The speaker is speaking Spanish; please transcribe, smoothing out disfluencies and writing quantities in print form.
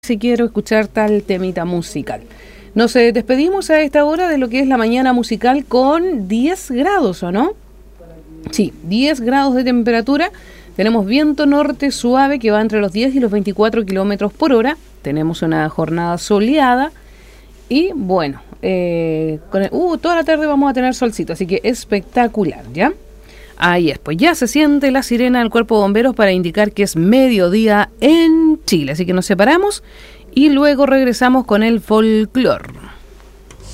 Si quiero escuchar tal temita musical. Nos despedimos a esta hora de lo que es la mañana musical con 10 grados, ¿o no? Sí, 10 grados de temperatura. Tenemos viento norte suave que va entre los 10 y los 24 kilómetros por hora. Tenemos una jornada soleada. Y bueno, toda la tarde vamos a tener solcito, así que espectacular, ¿ya? Ahí es, pues ya se siente la sirena del Cuerpo de Bomberos para indicar que es mediodía en Chile. Así que nos separamos y luego regresamos con el folclore.